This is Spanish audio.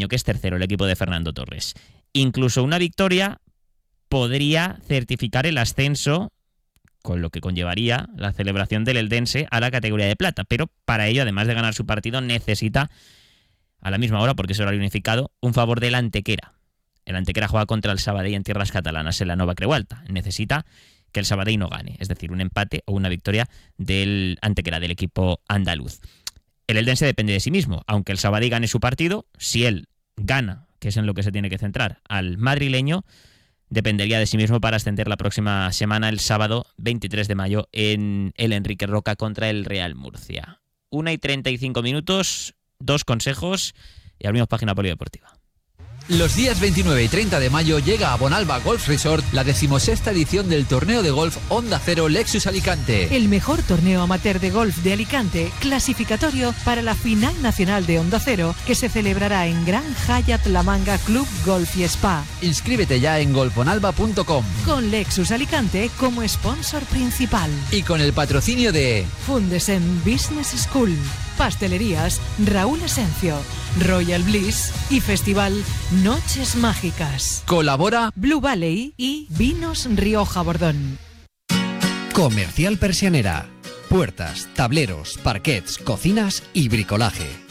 madrileño, que es tercero, el equipo de Fernando Torres. Incluso una victoria podría certificar el ascenso, con lo que conllevaría la celebración del eldense a la categoría de plata. Pero para ello, además de ganar su partido, necesita, a la misma hora, porque es horario unificado, un favor del Antequera. El Antequera juega contra el Sabadell en tierras catalanas, en la Nova Creu Alta. Necesita que el Sabadell no gane, es decir, un empate o una victoria del Antequera, del equipo andaluz. El eldense depende de sí mismo, aunque el Sabadell gane su partido, si él gana, que es en lo que se tiene que centrar, al madrileño, dependería de sí mismo para ascender la próxima semana, el sábado 23 de mayo, en el Enrique Roca contra el Real Murcia. 1:35, 2 consejos y abrimos página polideportiva. Los días 29 y 30 de mayo llega a Bonalba Golf Resort la 16ª edición del torneo de golf Onda Cero Lexus Alicante. El mejor torneo amateur de golf de Alicante, clasificatorio para la final nacional de Onda Cero, que se celebrará en Gran Hyatt La Manga Club Golf y Spa. Inscríbete ya en golfbonalba.com. Con Lexus Alicante como sponsor principal. Y con el patrocinio de Fundesen Business School, Pastelerías Raúl Esencio, Royal Bliss y Festival Noches Mágicas. Colabora Blue Valley y Vinos Rioja Bordón. Comercial Persianera. Puertas, tableros, parquets, cocinas y bricolaje.